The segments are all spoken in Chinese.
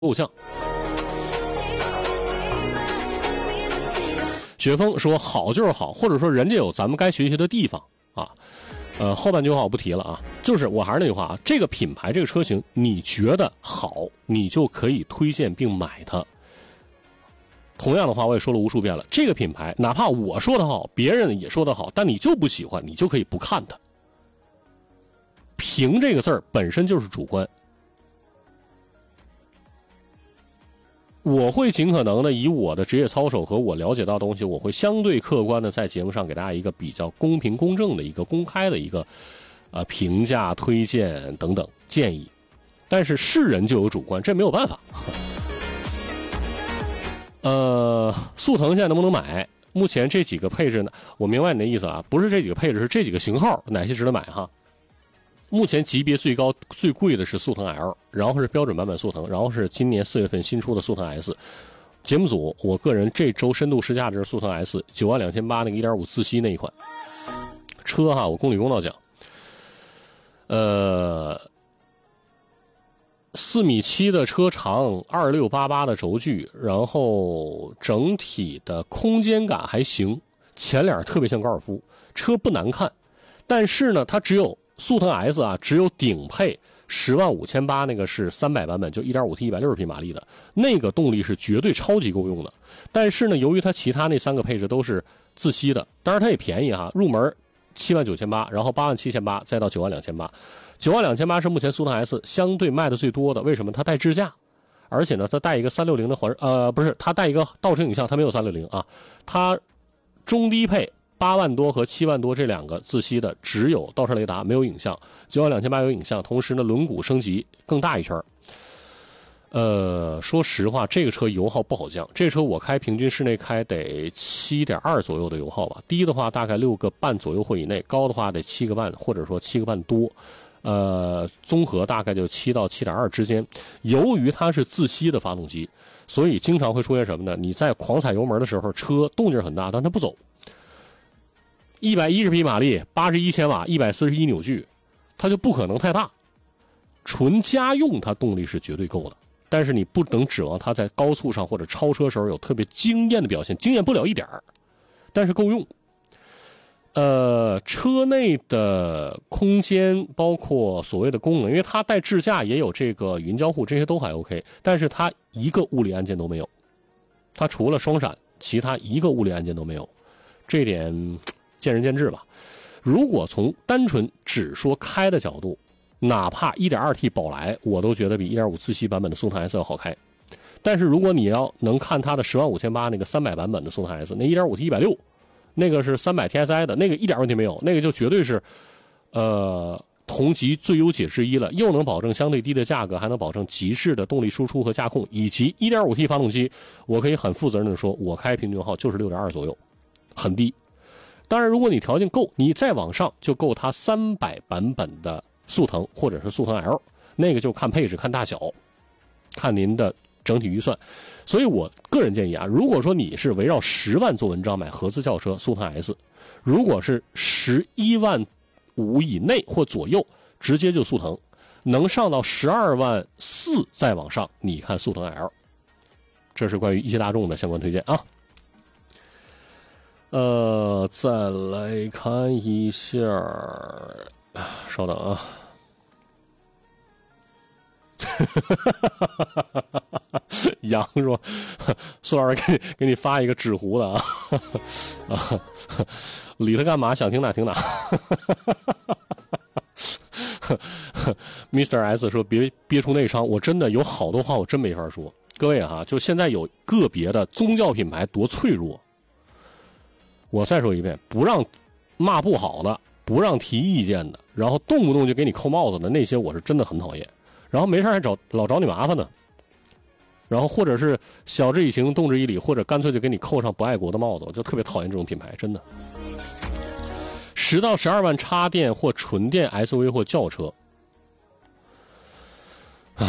偶像。雪峰说好就是好，或者说人家有咱们该学习的地方啊。后半句话我不提了啊，就是我还是那句话啊，这个品牌这个车型你觉得好，你就可以推荐并买它。同样的话我也说了无数遍了，这个品牌哪怕我说的好，别人也说的好，但你就不喜欢，你就可以不看它。评这个字儿本身就是主观。我会尽可能的以我的职业操守和我了解到的东西，我会相对客观的在节目上给大家一个比较公平公正的一个公开的一个评价推荐等等建议。但是是人就有主观，这没有办法。速腾现在能不能买？目前这几个配置呢，我明白你的意思啊，不是这几个配置，是这几个型号哪些值得买哈。目前级别最高最贵的是速腾 L， 然后是标准版本速腾，然后是今年4月份新出的速腾 S。 节目组我个人这周深度试驾的是速腾 S 92800那个 1.5 自吸那一款车哈，我公理公道讲4.7米的车长，2688的轴距，然后整体的空间感还行，前脸特别像高尔夫，车不难看，但是呢它只有速腾 S 啊，只有顶配105800那个是300版本，就 1.5T 160匹马力的那个动力是绝对超级够用的。但是呢，由于它其他那3个配置都是自吸的，当然它也便宜哈，入门79800，然后87800，再到92800。92800是目前速腾 S 相对卖的最多的，为什么？它带支架，而且呢，它带一个360的不是，它带一个倒车影像，它没有360啊，它中低配。8万多和7万多这两个自吸的只有倒车雷达，没有影像。92800有影像，同时呢轮毂升级更大一圈。说实话，这个车油耗不好降。这个车我开平均室内开得7.2左右的油耗吧，低的话大概6个半左右或以内，高的话得7个半或者说7个半多。综合大概就7到7.2之间。由于它是自吸的发动机，所以经常会出现什么呢？你在狂踩油门的时候，车动静很大，但它不走。110匹马力，81千瓦，141扭矩，它就不可能太大。纯家用它动力是绝对够的，但是你不能指望它在高速上或者超车时候有特别惊艳的表现，惊艳不了一点儿，但是够用。车内的空间包括所谓的功能，因为它带支架也有这个语音交互，这些都还 OK， 但是它一个物理按键都没有，它除了双闪，其他一个物理按键都没有，这点见仁见智吧。如果从单纯只说开的角度，哪怕 1.2T 宝来我都觉得比 1.5 自吸版本的速腾 S 要好开。但是如果你要能看它的105800那个300版本的速腾 S， 那 1.5T 160，那个是300 TSI 的，那个一点问题没有，那个就绝对是同级最优解之一了，又能保证相对低的价格，还能保证极致的动力输出和驾控，以及 1.5T 发动机，我可以很负责任的说，我开平均油耗就是 6.2 左右，很低。当然如果你条件够，你再往上就够它300版本的速腾或者是速腾 L， 那个就看配置看大小，看您的整体预算。所以我个人建议啊，如果说你是围绕10万做文章买合资轿车速腾 S， 如果是11万5以内或左右，直接就速腾，能上到12万4再往上，你看速腾 L。 这是关于一汽大众的相关推荐啊。再来看一下，稍等啊。杨说苏老师给你发一个纸糊的啊啊，理他干嘛？想听哪听哪。Mr. S 说别憋出内伤，我真的有好多话我真没法说。各位啊，就现在有个别的宗教品牌多脆弱，我再说一遍，不让骂不好的，不让提意见的，然后动不动就给你扣帽子的那些，我是真的很讨厌。然后没事还老找你麻烦呢，然后或者是晓之以情动之以理，或者干脆就给你扣上不爱国的帽子，我就特别讨厌这种品牌，真的。10到12万插电或纯电 SUV 或轿车啊，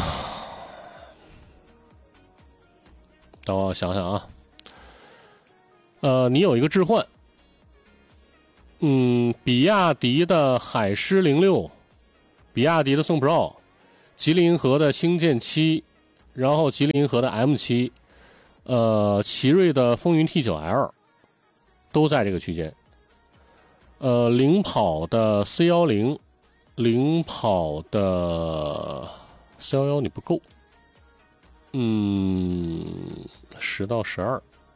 等我想想啊。你有一个置换，比亚迪的海狮06，比亚迪的宋 Pro， 吉利银河的星舰7， 然后吉利银河的 M7，奇瑞的风云 T9L 都在这个区间。领跑的 C10， 领跑的 C11你不够，10到12。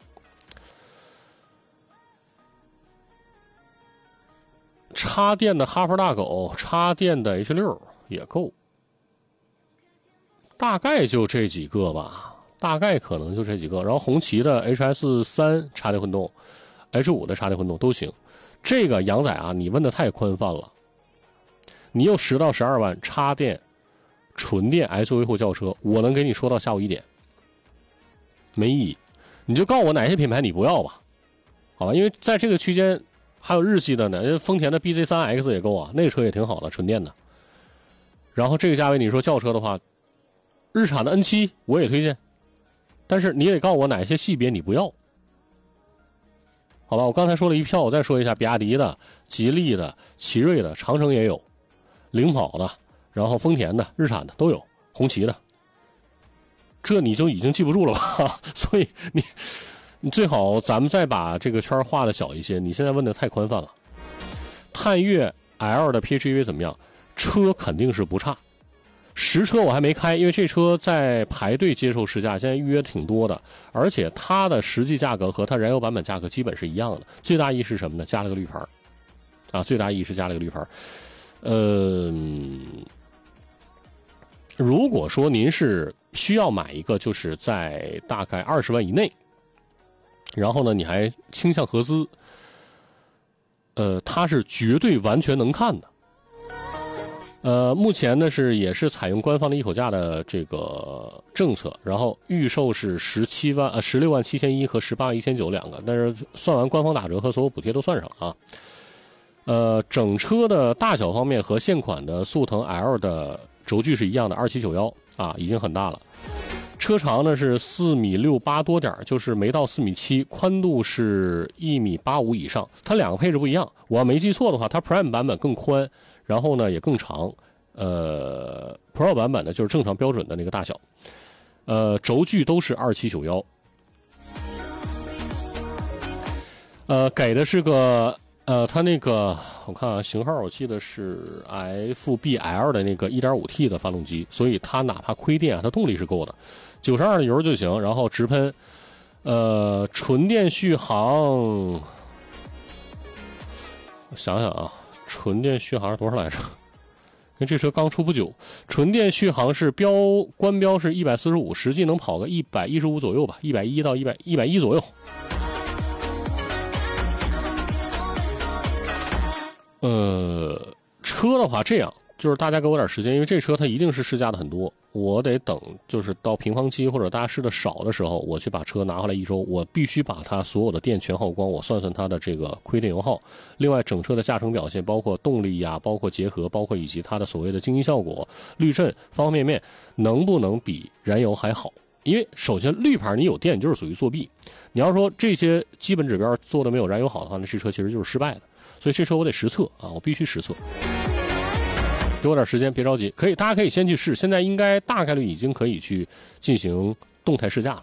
插电的哈弗大狗，插电的 H6也够，大概就这几个吧，大概可能就这几个。然后红旗的 HS3 插电混动， H5 的插电混动都行。这个杨仔啊，你问的太宽泛了。你有10到12万插电纯电 SUV 或轿车，我能给你说到下午1点，没意义。你就告诉我哪些品牌你不要吧，好吧？因为在这个区间还有日系的呢，丰田的 BZ3X 也够啊，那个车也挺好的，纯电的。然后这个价位你说轿车的话，日产的 N7 我也推荐，但是你得告诉我哪些系别你不要，好吧？我刚才说了一票，我再说一下，比亚迪的、吉利的、奇瑞的、长城也有，领跑的，然后丰田的、日产的都有，红旗的，这你就已经记不住了吧？所以你最好咱们再把这个圈画的小一些，你现在问的太宽泛了。探岳 L 的 PHEV 怎么样？车肯定是不差，实车我还没开，因为这车在排队接受试驾，现在预约挺多的，而且它的实际价格和它燃油版本价格基本是一样的。最大意义是什么呢？加了个绿牌啊，最大意义是加了个绿牌。如果说您是需要买一个，就是在大概20万以内，然后呢你还倾向合资，它是绝对完全能看的。目前呢也是采用官方的一口价的这个政策，然后预售是16万7100和18万1900两个，但是算完官方打折和所有补贴都算上了啊。整车的大小方面和现款的速腾 L 的轴距是一样的2791啊，已经很大了。车长呢是4.68米多点，就是没到4.7米，宽度是1.85米以上。它两个配置不一样，我要没记错的话，它 Prime 版本更宽，然后呢也更长。Pro 版本呢就是正常标准的那个大小。轴距都是2791。给的是个它那个我看啊，型号我记得是 FBL 的那个 1.5T 的发动机，所以它哪怕亏电啊，它动力是够的，92的油就行，然后直喷。纯电续航，我想想啊，纯电续航是多少来着？因为这车刚出不久，纯电续航是官标是145，实际能跑个115左右吧，110到110左右。车的话这样，就是大家给我点时间，因为这车它一定是试驾的很多，我得等就是到平方期或者大家试的少的时候，我去把车拿回来1周，我必须把它所有的电全耗光，我算算它的这个亏电油耗，另外整车的驾乘表现，包括动力呀，包括结合，包括以及它的所谓的静音效果、滤震方方面面能不能比燃油还好。因为首先绿牌你有电就是属于作弊，你要说这些基本指标做的没有燃油好的话，那这车其实就是失败的。所以这车我得实测啊，我必须实测。给我点时间，别着急，大家可以先去试，现在应该大概率已经可以去进行动态试驾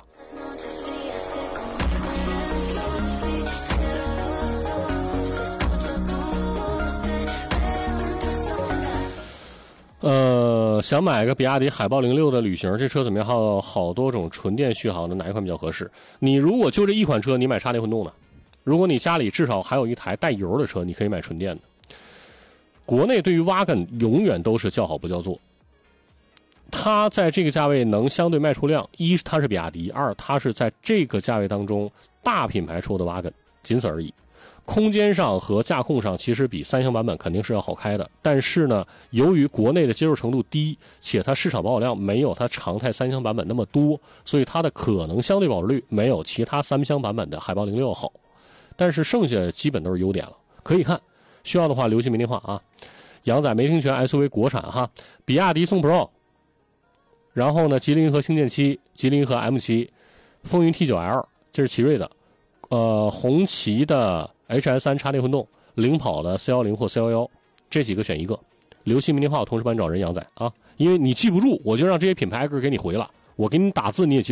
了。想买个比亚迪海豹06的旅行，这车怎么样？还有好多种纯电续航的，哪一款比较合适？你如果就这一款车，你买插电混动的。如果你家里至少还有一台带油的车，你可以买纯电的。国内对于Wagon永远都是叫好不叫座，它在这个价位能相对卖出量，一它是比亚迪，二它是在这个价位当中大品牌出的Wagon，仅此而已。空间上和驾控上其实比3厢版本肯定是要好开的，但是呢，由于国内的接受程度低，且它市场保有量没有它常态3厢版本那么多，所以它的可能相对保值率没有其他3厢版本的海豹06好。但是剩下基本都是优点了，可以看，需要的话留心明电话啊。杨仔没听全 SUV 国产哈，比亚迪宋 Pro， 然后呢吉利银河星舰7、吉利银河 M7、风云 T9L， 这是奇瑞的，红旗的 HS3 插电混动，领跑的410或411，这几个选一个，留心明电话，我同时帮你找人杨仔啊，因为你记不住，我就让这些品牌挨个给你回了， 我给你打字你也记